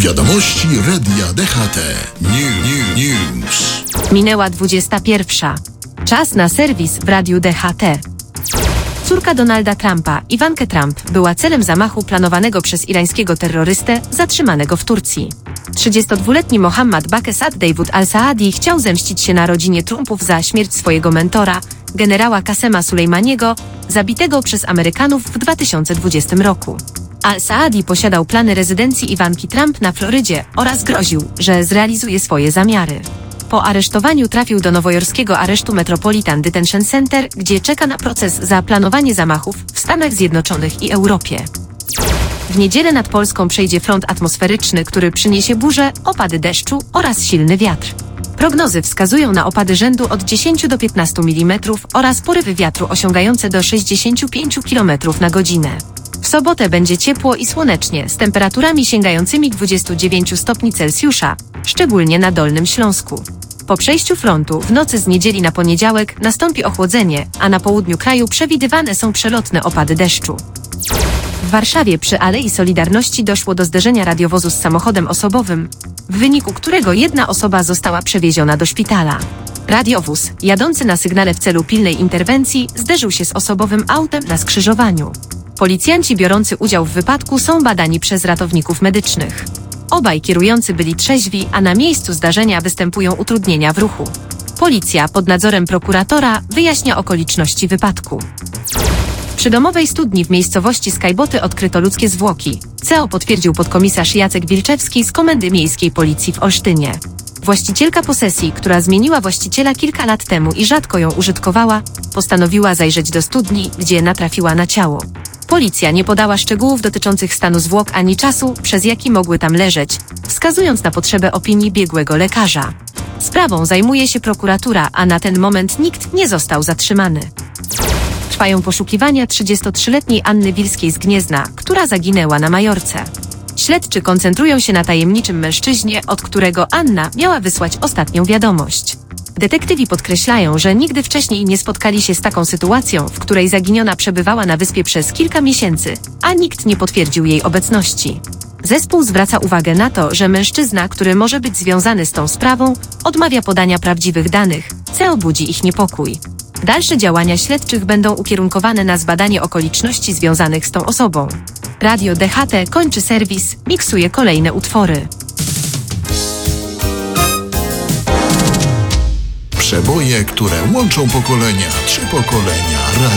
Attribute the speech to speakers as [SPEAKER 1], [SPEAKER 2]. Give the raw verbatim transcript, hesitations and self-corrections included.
[SPEAKER 1] Wiadomości Radia D H T. New, new, news.
[SPEAKER 2] Minęła dwudziesta pierwsza. Czas na serwis w Radiu D H T. Córka Donalda Trumpa, Ivanka Trump, była celem zamachu planowanego przez irańskiego terrorystę zatrzymanego w Turcji. trzydziestodwuletni Mohammad Bakes ad-Dawood al-Saadi chciał zemścić się na rodzinie Trumpów za śmierć swojego mentora, generała Kasema Sulejmaniego, zabitego przez Amerykanów w dwa tysiące dwudziestym roku. Al-Saadi posiadał plany rezydencji Ivanki Trump na Florydzie oraz groził, że zrealizuje swoje zamiary. Po aresztowaniu trafił do nowojorskiego aresztu Metropolitan Detention Center, gdzie czeka na proces za planowanie zamachów w Stanach Zjednoczonych i Europie. W niedzielę nad Polską przejdzie front atmosferyczny, który przyniesie burze, opady deszczu oraz silny wiatr. Prognozy wskazują na opady rzędu od dziesięciu do piętnastu milimetrów oraz porywy wiatru osiągające do sześćdziesięciu pięciu kilometrów na godzinę. W sobotę będzie ciepło i słonecznie, z temperaturami sięgającymi dwudziestu dziewięciu stopni Celsjusza, szczególnie na Dolnym Śląsku. Po przejściu frontu w nocy z niedzieli na poniedziałek nastąpi ochłodzenie, a na południu kraju przewidywane są przelotne opady deszczu. W Warszawie przy Alei Solidarności doszło do zderzenia radiowozu z samochodem osobowym, w wyniku którego jedna osoba została przewieziona do szpitala. Radiowóz, jadący na sygnale w celu pilnej interwencji, zderzył się z osobowym autem na skrzyżowaniu. Policjanci biorący udział w wypadku są badani przez ratowników medycznych. Obaj kierujący byli trzeźwi, a na miejscu zdarzenia występują utrudnienia w ruchu. Policja pod nadzorem prokuratora wyjaśnia okoliczności wypadku. W przydomowej studni w miejscowości Skajboty odkryto ludzkie zwłoki. C E O potwierdził podkomisarz Jacek Wilczewski z Komendy Miejskiej Policji w Olsztynie. Właścicielka posesji, która zmieniła właściciela kilka lat temu i rzadko ją użytkowała, postanowiła zajrzeć do studni, gdzie natrafiła na ciało. Policja nie podała szczegółów dotyczących stanu zwłok ani czasu, przez jaki mogły tam leżeć, wskazując na potrzebę opinii biegłego lekarza. Sprawą zajmuje się prokuratura, a na ten moment nikt nie został zatrzymany. Trwają poszukiwania trzydziestotrzyletniej Anny Wilskiej z Gniezna, która zaginęła na Majorce. Śledczy koncentrują się na tajemniczym mężczyźnie, od którego Anna miała wysłać ostatnią wiadomość. Detektywi podkreślają, że nigdy wcześniej nie spotkali się z taką sytuacją, w której zaginiona przebywała na wyspie przez kilka miesięcy, a nikt nie potwierdził jej obecności. Zespół zwraca uwagę na to, że mężczyzna, który może być związany z tą sprawą, odmawia podania prawdziwych danych, co budzi ich niepokój. Dalsze działania śledczych będą ukierunkowane na zbadanie okoliczności związanych z tą osobą. Radio D H T kończy serwis, miksuje kolejne utwory.
[SPEAKER 1] Przeboje, które łączą pokolenia, trzy pokolenia.